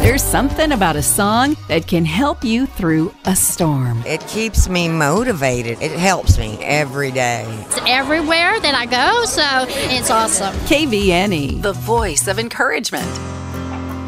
There's something about a song that can help you through a storm. It keeps me motivated. It helps me every day. It's everywhere that I go, so it's awesome. KVNE, the voice of encouragement.